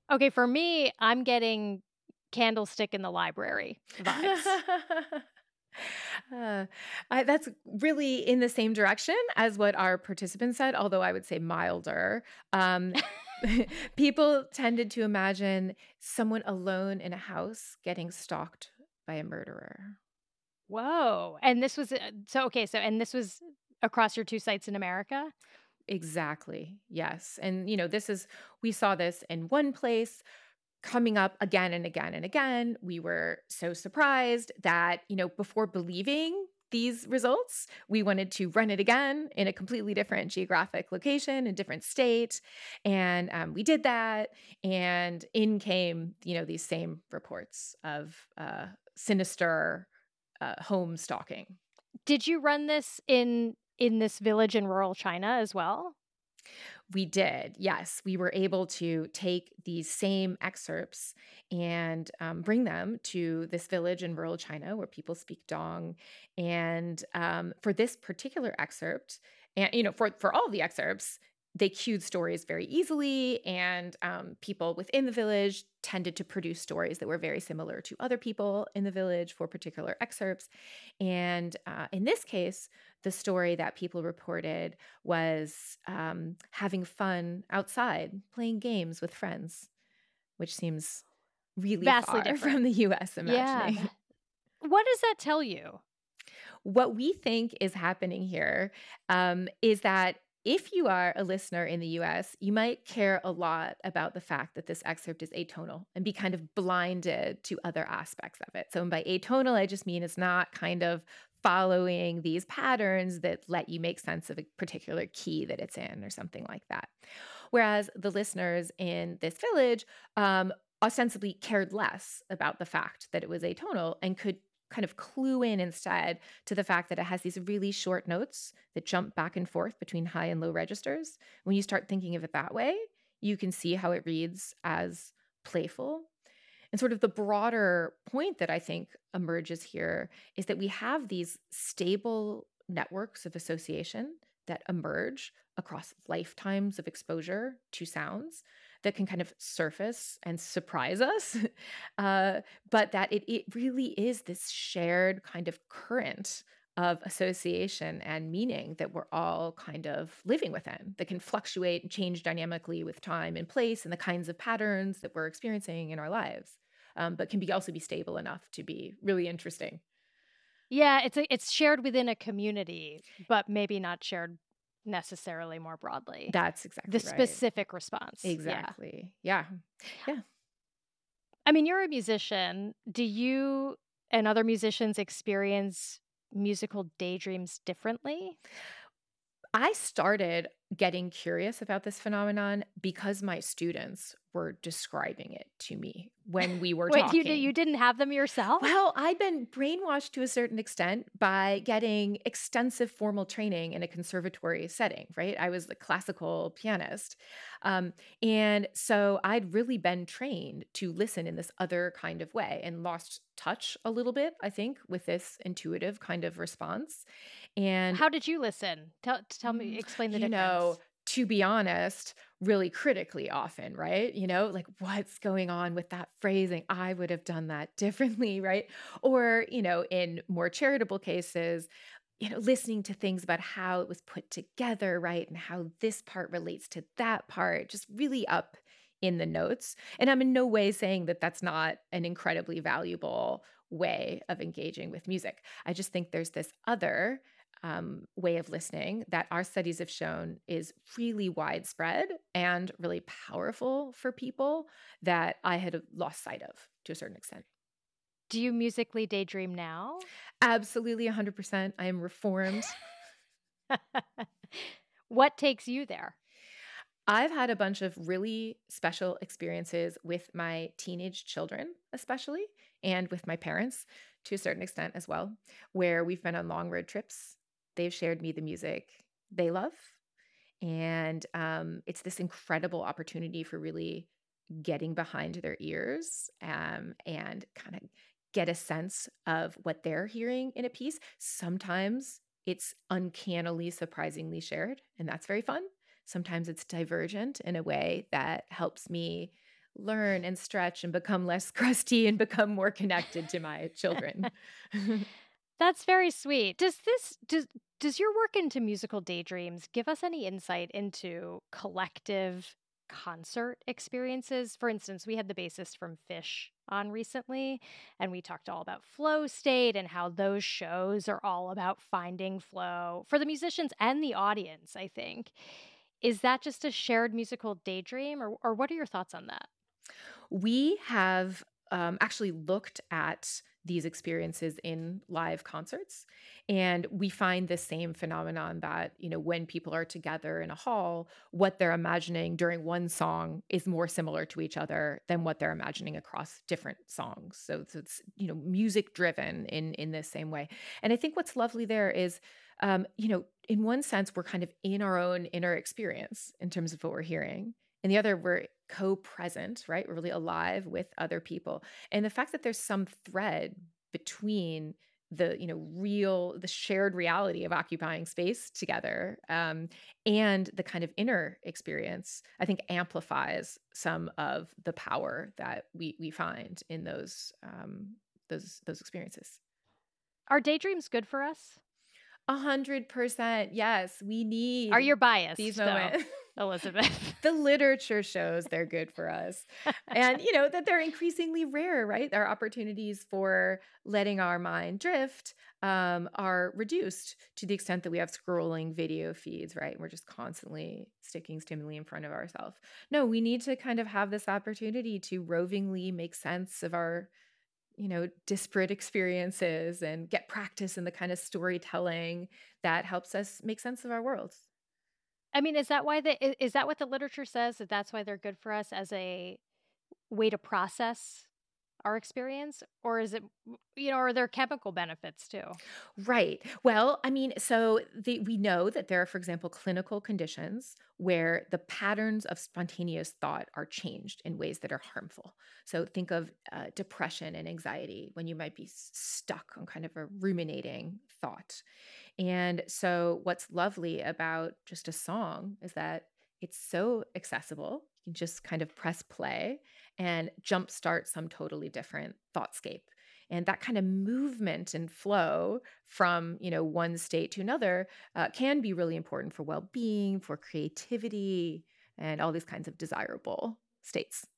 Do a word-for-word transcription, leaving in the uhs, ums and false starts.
Okay, for me, I'm getting Candlestick in the Library vibes. Uh, I, that's really in the same direction as what our participants said, although I would say milder. Um, People tended to imagine someone alone in a house getting stalked by a murderer. Whoa. And this was, uh, so, okay, so, and this was across your two sites in America? Exactly. Yes. And, you know, this is, we saw this in one place coming up again and again and again. We were so surprised that, you know, before believing these results, we wanted to run it again in a completely different geographic location, a different state. And um, we did that. And in came, you know, these same reports of uh, sinister uh, home stalking. Did you run this in in this village in rural China as well? We did, yes. We were able to take these same excerpts and um, bring them to this village in rural China where people speak Dong. And um, for this particular excerpt, and you know, for for all the excerpts, they cued stories very easily, and um, people within the village tended to produce stories that were very similar to other people in the village for particular excerpts. And uh, in this case, the story that people reported was um, having fun outside, playing games with friends, which seems really Vastly far different. from the U S Yeah. imagining. What does that tell you? What we think is happening here um, is that if you are a listener in the U S, you might care a lot about the fact that this excerpt is atonal and be kind of blinded to other aspects of it. So, by atonal, I just mean it's not kind of following these patterns that let you make sense of a particular key that it's in or something like that. Whereas the listeners in this village um, ostensibly cared less about the fact that it was atonal and could kind of clue in instead to the fact that it has these really short notes that jump back and forth between high and low registers. When you start thinking of it that way, you can see how it reads as playful. And sort of the broader point that I think emerges here is that we have these stable networks of association that emerge across lifetimes of exposure to sounds that can kind of surface and surprise us, uh, but that it, it really is this shared kind of current of association and meaning that we're all kind of living within, that can fluctuate and change dynamically with time and place and the kinds of patterns that we're experiencing in our lives, um, but can be also be stable enough to be really interesting. Yeah, it's a, it's shared within a community, but maybe not shared necessarily more broadly. That's The exactly right. specific response. Yeah. Exactly. Yeah. Yeah. I mean, you're a musician. Do you and other musicians experience musical daydreams differently? I started getting curious about this phenomenon because my students were describing it to me when we were Wait, you di- you talking. didn't have them yourself? Well, I've been brainwashed to a certain extent by getting extensive formal training in a conservatory setting, right? I was a classical pianist. Um, and so I'd really been trained to listen in this other kind of way and lost touch a little bit, I think, with this intuitive kind of response. And How did you listen? Tell tell me, Mm, explain the you know, difference. to be honest, really critically often, right? You know, like what's going on with that phrasing? I would have done that differently, right? Or, you know, in more charitable cases, you know, listening to things about how it was put together, right? And how this part relates to that part, just really up in the notes. And I'm in no way saying that that's not an incredibly valuable way of engaging with music. I just think there's this other um, way of listening that our studies have shown is really widespread and really powerful for people that I had lost sight of to a certain extent. Do you musically daydream now? Absolutely, one hundred percent. I am reformed. What takes you there? I've had a bunch of really special experiences with my teenage children, especially, and with my parents to a certain extent as well, where we've been on long road trips. They've shared me the music they love. And um, it's this incredible opportunity for really getting behind their ears um, and kind of get a sense of what they're hearing in a piece. Sometimes it's uncannily, surprisingly shared, and that's very fun. Sometimes it's divergent in a way that helps me learn and stretch and become less crusty and become more connected to my children. That's very sweet. Does this does does your work into musical daydreams give us any insight into collective concert experiences? For instance, we had the bassist from Fish on recently, and we talked all about flow state and how those shows are all about finding flow for the musicians and the audience, I think. Is that just a shared musical daydream, or or what are your thoughts on that? We have um, actually looked at these experiences in live concerts, and we find the same phenomenon that, you know, when people are together in a hall, what they're imagining during one song is more similar to each other than what they're imagining across different songs. So it's, it's you know, music driven in in this same way. And I think what's lovely there is, um, you know, in one sense, we're kind of in our own inner experience in terms of what we're hearing. And the other, we're co-present, right? We're really alive with other people. And the fact that there's some thread between the, you know, real, the shared reality of occupying space together, um, and the kind of inner experience, I think amplifies some of the power that we we find in those um, those those experiences. Are daydreams good for us? A hundred percent. Yes, we Are need you these biased though, moments. Elizabeth? The literature shows they're good for us. And, you know, that they're increasingly rare, right? Our opportunities for letting our mind drift um, are reduced to the extent that we have scrolling video feeds, right? We're just constantly sticking stimuli in front of ourselves. No, we need to kind of have this opportunity to rovingly make sense of our, you know, disparate experiences and get practice in the kind of storytelling that helps us make sense of our worlds. I mean, is that why the i- is that what the literature says, that that's why they're good for us as a way to process our experience, or is it, you know, are there chemical benefits too? Right. Well, I mean, so the, we know that there are, for example, clinical conditions where the patterns of spontaneous thought are changed in ways that are harmful. So think of uh, depression and anxiety when you might be s- stuck on kind of a ruminating thought. And so, what's lovely about just a song is that it's so accessible. You can just kind of press play and jumpstart some totally different thoughtscape. And that kind of movement and flow from, you know, one state to another uh, can be really important for well-being, for creativity, and all these kinds of desirable states.